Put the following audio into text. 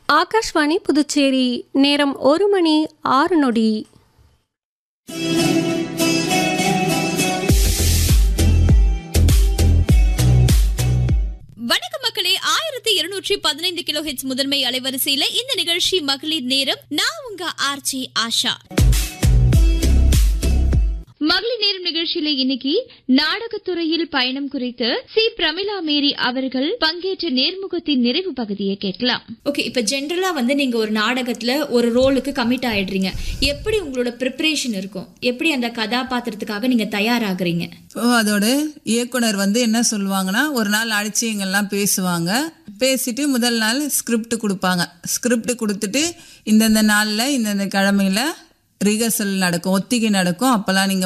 ஆகாஷ்வாணி புதுச்சேரி. நேரம் 1:06. வணக்கம் மக்களே. 1215 கிலோ ஹெட்ஸ் முதன்மை அலைவரிசையில இந்த நிகழ்ச்சி மகளிர் நேரம். நான் உங்க ஆர்ச்சி ஆஷா. மகளிர் நேரம் நிகழ்ச்சியில இன்னைக்கு நாடகத்துறையில் பயணம் குறித்து சி பிரமிளா மேரி அவர்கள் பங்கேற்ற நேர்முகத்தின் நிறைவு பகுதியை கேட்கலாம். ஓகே, இப்ப ஜென்ரலா நீங்க ஒரு நாடகத்துல ஒரு ரோலுக்கு கமிட் ஆயிடுறீங்க. எப்படி உங்களோட ப்ரிப்பரேஷன் இருக்கும்? எப்படி அந்த கதாபாத்திரத்துக்காக நீங்க தயாராகிறீங்க? அதோட இயக்குனர் என்ன சொல்லுவாங்கன்னா, ஒரு நாள் அடிச்சிங்கெல்லாம் பேசுவாங்க. பேசிட்டு முதல் நாள் ஸ்கிரிப்ட் கொடுப்பாங்க. ஸ்கிரிப்ட் கொடுத்துட்டு இந்தந்த நாளில் இந்தந்த கிழமையில ரிஹர்சல் நடக்கும், ஒத்திகை நடக்கும். அப்போல்லாம் நீங்கள்